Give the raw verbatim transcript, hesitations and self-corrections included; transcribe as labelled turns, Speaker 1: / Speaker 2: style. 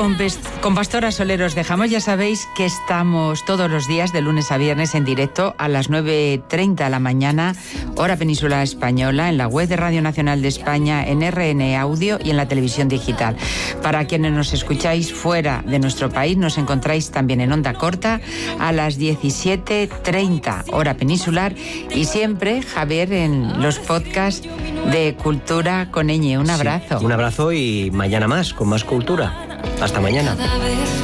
Speaker 1: con, con Pastora Soler os dejamos. Ya sabéis que estamos todos los días de lunes a viernes en directo a las nueve y treinta de la mañana, hora península española, en la web de Radio Nacional de España, en R N Audio y en la televisión digital. Para quienes nos escucháis fuera de nuestro país, nos encontráis también en onda corta a las diecisiete treinta, hora peninsular, y siempre, Javier, en los podcasts de Cultura con Ñ. Un abrazo.
Speaker 2: Sí, un abrazo y mañana más, con más cultura. Hasta mañana.